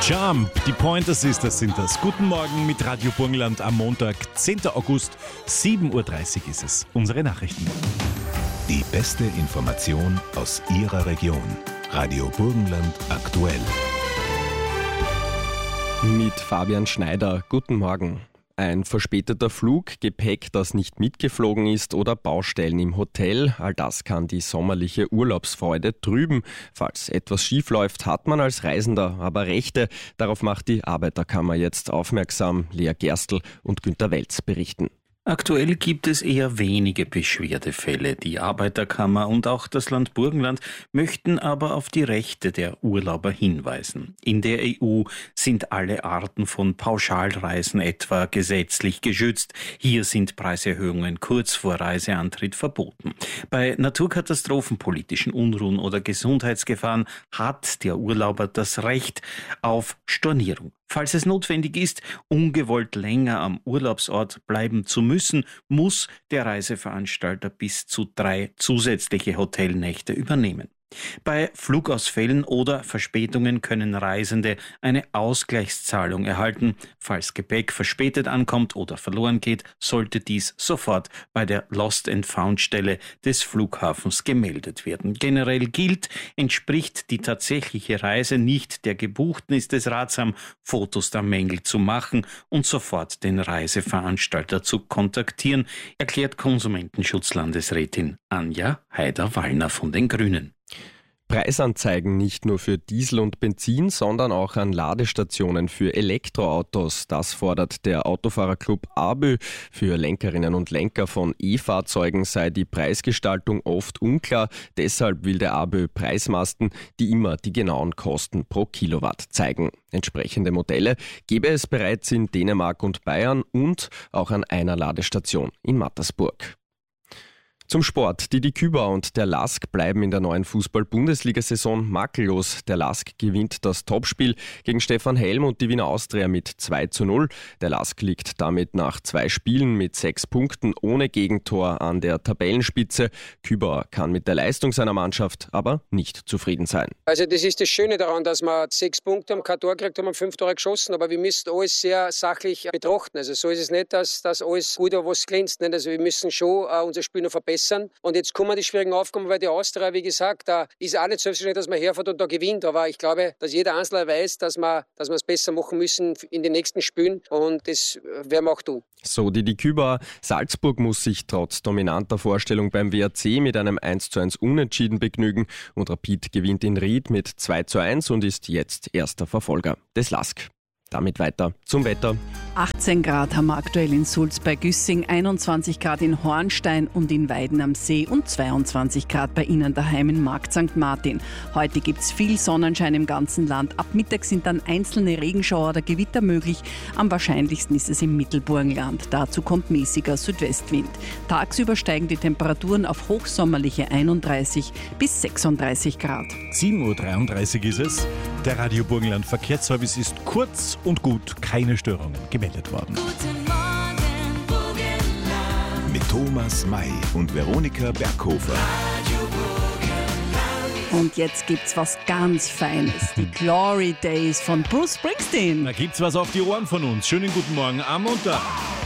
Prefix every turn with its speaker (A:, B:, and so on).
A: Jump, die Pointer Sisters sind das. Guten Morgen mit Radio Burgenland am Montag, 10. August, 7.30 Uhr ist es. Unsere Nachrichten.
B: Die beste Information aus Ihrer Region. Radio Burgenland aktuell.
C: Mit Fabian Schneider. Guten Morgen. Ein verspäteter Flug, Gepäck, das nicht mitgeflogen ist oder Baustellen im Hotel, all das kann die sommerliche Urlaubsfreude trüben. Falls etwas schief läuft, hat man als Reisender aber Rechte. Darauf macht die Arbeiterkammer jetzt aufmerksam. Lea Gerstl und Günter Welz berichten.
D: Aktuell gibt es eher wenige Beschwerdefälle. Die Arbeiterkammer und auch das Land Burgenland möchten aber auf die Rechte der Urlauber hinweisen. In der EU sind alle Arten von Pauschalreisen etwa gesetzlich geschützt. Hier sind Preiserhöhungen kurz vor Reiseantritt verboten. Bei Naturkatastrophen, politischen Unruhen oder Gesundheitsgefahren hat der Urlauber das Recht auf Stornierung. Falls es notwendig ist, ungewollt länger am Urlaubsort bleiben zu müssen, muss der Reiseveranstalter bis zu 3 zusätzliche Hotelnächte übernehmen. Bei Flugausfällen oder Verspätungen können Reisende eine Ausgleichszahlung erhalten. Falls Gepäck verspätet ankommt oder verloren geht, sollte dies sofort bei der Lost-and-Found-Stelle des Flughafens gemeldet werden. Generell gilt, entspricht die tatsächliche Reise nicht der gebuchten, ist es ratsam, Fotos der Mängel zu machen und sofort den Reiseveranstalter zu kontaktieren, erklärt Konsumentenschutzlandesrätin Anja Haider-Wallner von den Grünen.
C: Preisanzeigen nicht nur für Diesel und Benzin, sondern auch an Ladestationen für Elektroautos. Das fordert der Autofahrerclub ABÖ. Für Lenkerinnen und Lenker von E-Fahrzeugen sei die Preisgestaltung oft unklar. Deshalb will der ABÖ Preismasten, die immer die genauen Kosten pro Kilowatt zeigen. Entsprechende Modelle gäbe es bereits in Dänemark und Bayern und auch an einer Ladestation in Mattersburg. Zum Sport. Die Küber und der LASK bleiben in der neuen Fußball-Bundesliga-Saison makellos. Der LASK gewinnt das Topspiel gegen Stefan Helm und die Wiener Austria mit 2:0. Der LASK liegt damit nach 2 Spielen mit 6 Punkten ohne Gegentor an der Tabellenspitze. Küber kann mit der Leistung seiner Mannschaft aber nicht zufrieden sein.
E: Also das ist das Schöne daran, dass wir 6 Punkte haben, kein Tor gekriegt haben, 5 Tore geschossen, aber wir müssen alles sehr sachlich betrachten. Also so ist es nicht, dass alles gut oder was glänzt. Nicht? Also wir müssen schon unser Spiel noch verbessern. Und jetzt kommen die schwierigen Aufgaben, weil die Austria, wie gesagt, da ist auch nicht selbstverständlich, dass man herfährt und da gewinnt. Aber ich glaube, dass jeder Einzelne weiß, dass wir es besser machen müssen in den nächsten Spielen. Und das werden wir auch tun.
C: So die Küber. Salzburg muss sich trotz dominanter Vorstellung beim WRC mit einem 1:1 Unentschieden begnügen. Und Rapid gewinnt in Ried mit 2:1 und ist jetzt erster Verfolger des LASK. Damit weiter zum Wetter.
F: 18 Grad haben wir aktuell in Sulz bei Güssing, 21 Grad in Hornstein und in Weiden am See und 22 Grad bei Ihnen daheim in Markt St. Martin. Heute gibt es viel Sonnenschein im ganzen Land. Ab Mittag sind dann einzelne Regenschauer oder Gewitter möglich. Am wahrscheinlichsten ist es im Mittelburgenland. Dazu kommt mäßiger Südwestwind. Tagsüber steigen die Temperaturen auf hochsommerliche 31 bis 36 Grad.
A: 7.33 Uhr ist es. Der Radio Burgenland Verkehrsservice ist kurz und gut, keine Störungen gemeldet worden.
B: Guten Morgen, Burgenland. Mit Thomas May und Veronika Berghofer. Radio Burgenland.
F: Und jetzt gibt's was ganz Feines. Die Glory Days von Bruce Springsteen.
A: Da gibt's was auf die Ohren von uns. Schönen guten Morgen am Montag.